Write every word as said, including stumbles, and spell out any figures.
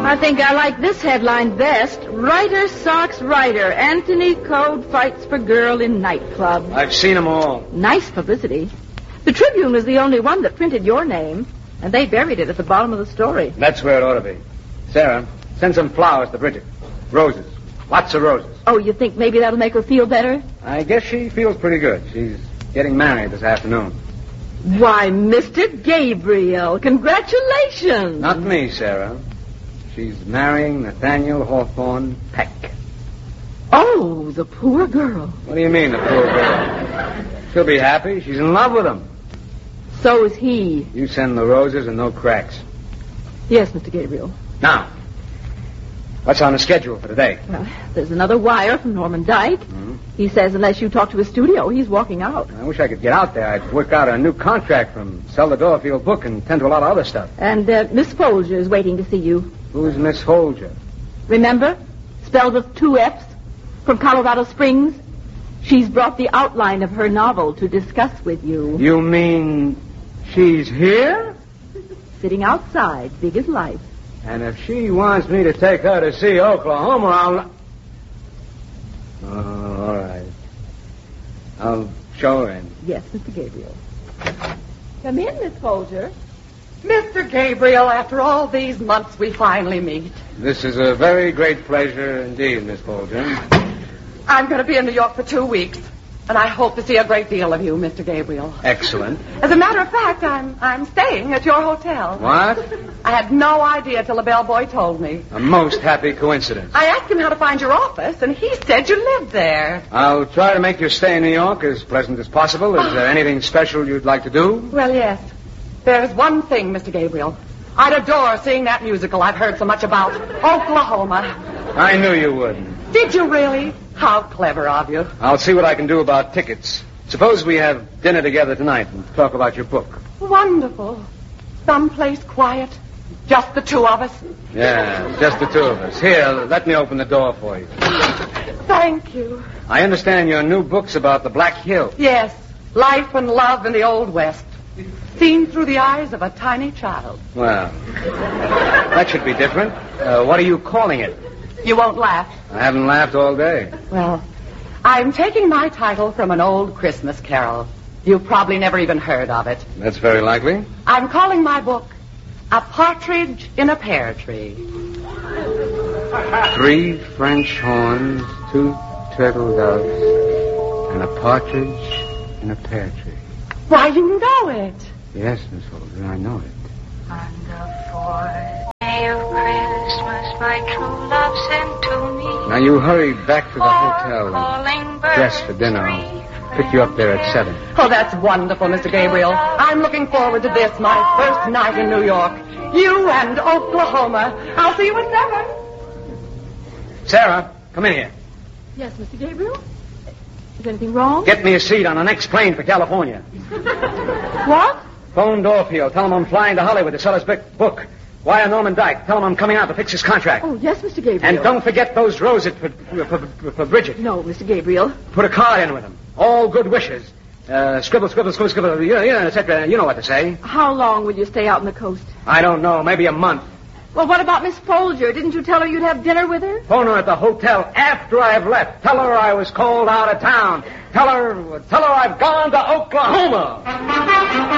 I think I like this headline best. Writer socks writer. Anthony Code fights for girl in nightclub. I've seen them all. Nice publicity. The Tribune was the only one that printed your name, and they buried it at the bottom of the story. That's where it ought to be. Sarah, send some flowers to Bridget. Roses. Lots of roses. Oh, you think maybe that'll make her feel better? I guess she feels pretty good. She's getting married this afternoon. Why, Mister Gabriel, congratulations. Not me, Sarah. She's marrying Nathaniel Hawthorne Peck. Oh, the poor girl. What do you mean, the poor girl? She'll be happy. She's in love with him. So is he. You send the roses and no cracks. Yes, Mister Gabriel. Now, what's on the schedule for today? Well, there's another wire from Norman Dyke. Mm-hmm. He says unless you talk to his studio, he's walking out. I wish I could get out there. I'd work out a new contract from sell the Dorfield book and tend to a lot of other stuff. And uh, Miss Folger is waiting to see you. Who's Miss Folger? Remember? Spelled with two F's, from Colorado Springs. She's brought the outline of her novel to discuss with you. You mean she's here? Sitting outside, big as life. And if she wants me to take her to see Oklahoma, I'll... Oh, all right. I'll show her in. Yes, Mister Gabriel. Come in, Miss Folger. Mister Gabriel, after all these months, we finally meet. This is a very great pleasure indeed, Miss Folger. I'm going to be in New York for two weeks, and I hope to see a great deal of you, Mister Gabriel. Excellent. As a matter of fact, I'm I'm staying at your hotel. What? I had no idea till the bellboy told me. A most happy coincidence. I asked him how to find your office, and he said you lived there. I'll try to make your stay in New York as pleasant as possible. Is there anything special you'd like to do? Well, yes. There's one thing, Mister Gabriel. I'd adore seeing that musical I've heard so much about, Oklahoma. I knew you would. Did you really? How clever of you. I'll see what I can do about tickets. Suppose we have dinner together tonight and talk about your book. Wonderful. Someplace quiet. Just the two of us. Yeah, just the two of us. Here, let me open the door for you. Thank you. I understand your new book's about the Black Hill. Yes. Life and love in the Old West. Seen through the eyes of a tiny child. Well, that should be different. Uh, what are you calling it? You won't laugh. I haven't laughed all day. Well, I'm taking my title from an old Christmas carol. You've probably never even heard of it. That's very likely. I'm calling my book A Partridge in a Pear Tree. Three French horns, two turtle doves, and a partridge in a pear tree. Why, you know it. Yes, Miss Folger, I know it. On the fourth day of Christmas, my true love sent to me. Now you hurry back to the hotel and dress for dinner. I'll pick you up there at seven. Oh, that's wonderful, Mister Gabriel. I'm looking forward to this, my first night in New York. You and Oklahoma. I'll see you at seven. Sarah, come in here. Yes, Mister Gabriel? Is anything wrong? Get me a seat on the next plane for California. What? Phone Dorfield. Tell him I'm flying to Hollywood to sell his big book. Wire Norman Dyke. Tell him I'm coming out to fix his contract. Oh, yes, Mister Gabriel. And don't forget those roses for, for, for, for Bridget. No, Mister Gabriel. Put a card in with them. All good wishes. Uh, scribble, scribble, scribble, scribble, you know, you know, et cetera. You know what to say. How long will you stay out on the coast? I don't know. Maybe a month. Well, what about Miss Folger? Didn't you tell her you'd have dinner with her? Phone her at the hotel after I've left. Tell her I was called out of town. Tell her, tell her I've gone to Oklahoma.